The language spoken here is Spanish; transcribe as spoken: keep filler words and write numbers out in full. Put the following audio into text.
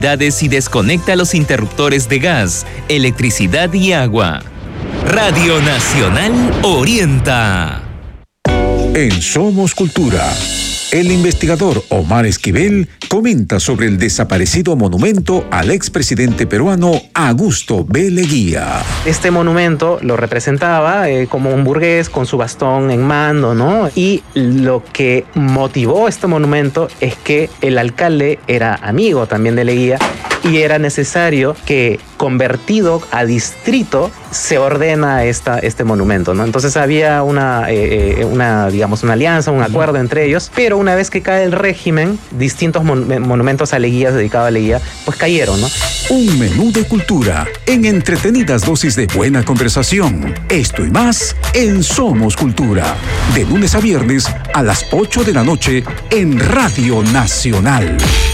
y desconecta los interruptores de gas, electricidad y agua. Radio Nacional orienta. En Somos Cultura, el investigador Omar Esquivel comenta sobre el desaparecido monumento al expresidente peruano Augusto B. Leguía. Este monumento lo representaba eh, como un burgués con su bastón en mano, ¿no? Y lo que motivó este monumento es que el alcalde era amigo también de Leguía y era necesario que, convertido a distrito, se ordena esta, este monumento, ¿no? Entonces había una, eh, una, digamos, una alianza, un acuerdo entre ellos, pero una vez que cae el régimen, distintos mon monumentos a Leguía, dedicados a Leguía, pues cayeron, ¿no? Un menú de cultura, en entretenidas dosis de buena conversación. Esto y más en Somos Cultura, de lunes a viernes a las ocho de la noche en Radio Nacional.